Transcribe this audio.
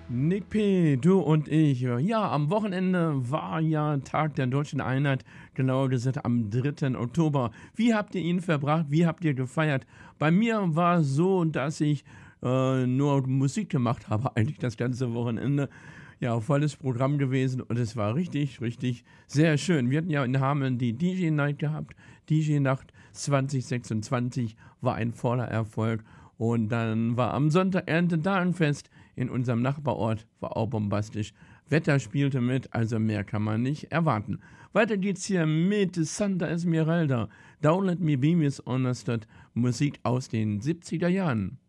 Nick P., du und ich. Ja, am Wochenende war ja Tag der Deutschen Einheit, genauer gesagt am 3. Oktober. Wie habt ihr ihn verbracht? Wie habt ihr gefeiert? Bei mir war es so, dass ich nur Musik gemacht habe, eigentlich das ganze Wochenende. Ja, volles Programm gewesen und es war richtig, richtig sehr schön. Wir hatten ja in Hameln die DJ-Night gehabt. DJ-Nacht 2026 war ein voller Erfolg. Und dann war am Sonntag Erntedalenfest in unserem Nachbarort, war auch bombastisch. Wetter spielte mit, also mehr kann man nicht erwarten. Weiter geht's hier mit Santa Esmeralda. Don't Let Me Be Misunderstood, Musik aus den 70er Jahren.